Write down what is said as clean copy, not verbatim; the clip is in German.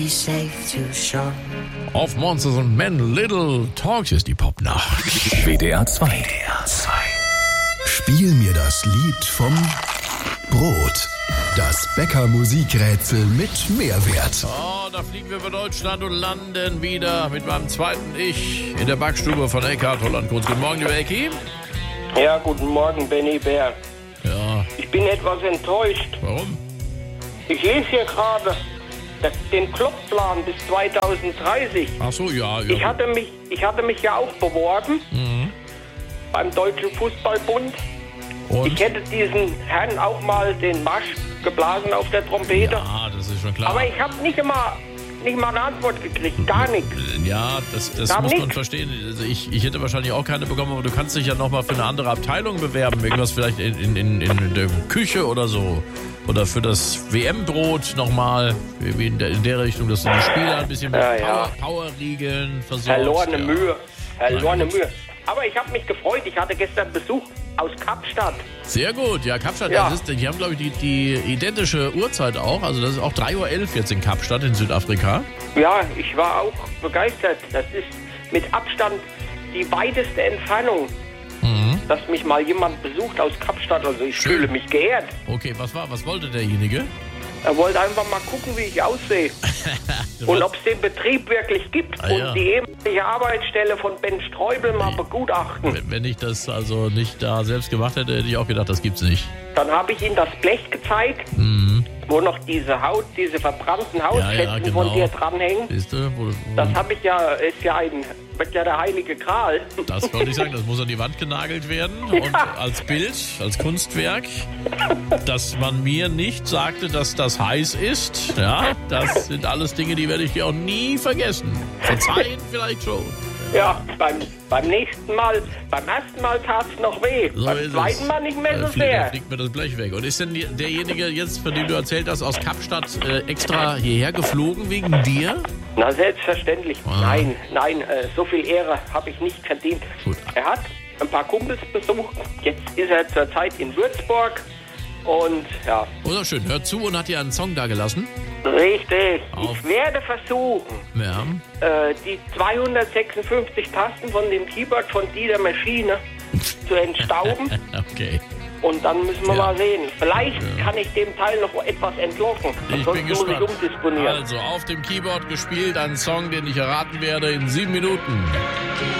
Auf Monsters and Men, Little Talks ist die Popnacht. WDR 2. Spiel mir das Lied vom Brot. Das Bäcker-Musikrätsel mit Mehrwert. Oh, da fliegen wir über Deutschland und landen wieder mit meinem zweiten Ich in der Backstube von Eckhard Holland-Kunz. Guten Morgen, lieber Ecki. Ja, guten Morgen, Benny Bär. Ja. Ich bin etwas enttäuscht. Warum? Ich lese hier gerade den Klopp-Plan bis 2030. Ach so, ja. Ich hatte mich ja auch beworben beim Deutschen Fußballbund. Und? Ich hätte diesen Herrn auch mal den Marsch geblasen auf der Trompete. Ja, das ist schon klar. Aber ich habe nicht mal eine Antwort gekriegt, gar nichts. Ja, das muss man verstehen. Also ich hätte wahrscheinlich auch keine bekommen, aber du kannst dich ja nochmal für eine andere Abteilung bewerben. Irgendwas vielleicht in der Küche oder so. Oder für das WM-Brot nochmal, wie in der Richtung, dass du die Spieler ein bisschen mit Power-Riegeln versorgst. Verlorene Mühe. Aber ich habe mich gefreut, ich hatte gestern Besuch aus Kapstadt. Sehr gut, ja, Kapstadt, Ja. Die haben, glaube ich, die identische Uhrzeit auch. Also das ist auch 3:11 Uhr jetzt in Kapstadt in Südafrika. Ja, ich war auch begeistert. Das ist mit Abstand die weiteste Entfernung, dass mich mal jemand besucht aus Kapstadt. Also ich fühle mich geehrt. Okay, was wollte derjenige? Er wollte einfach mal gucken, wie ich aussehe. Und ob es den Betrieb wirklich gibt. Ah, ja. Und die ehemalige Arbeitsstelle von Ben Streubel mal begutachten. Wenn ich das also nicht da selbst gemacht hätte, hätte ich auch gedacht, das gibt's nicht. Dann habe ich ihm das Blech gezeigt, wo noch diese verbrannten Hautfetzen genau. von dir dranhängen. Siehst du? Das habe ich ja, wird ja der heilige Gral. Das wollte ich sagen, das muss an die Wand genagelt werden und als Bild, als Kunstwerk, dass man mir nicht sagte, dass das heiß ist. Ja, das sind alles Dinge, die werde ich dir auch nie vergessen. Verzeihen vielleicht schon. Ja, beim nächsten Mal, beim ersten Mal tat es noch weh. So beim ist zweiten es. Mal nicht mehr so Da sehr. fliegt mir das Blech weg. Und ist denn derjenige jetzt, von dem du erzählt hast, aus Kapstadt extra hierher geflogen wegen dir? Na, selbstverständlich. Ah. Nein, so viel Ehre habe ich nicht verdient. Gut. Er hat ein paar Kumpels besucht. Jetzt ist er zurzeit in Würzburg. Und ja, Oder schön, hört zu und hat dir einen Song da gelassen. richtig. Auf. Ich werde versuchen, Ja. die 256 Tasten von dem Keyboard von dieser Maschine zu entstauben. Okay. Und dann müssen wir Ja. mal sehen. Vielleicht kann ich dem Teil noch etwas entlocken. Ich Ansonsten bin muss ich gespannt. umdisponieren. Also, auf dem Keyboard gespielt, ein Song, den ich erraten werde in 7 Minuten.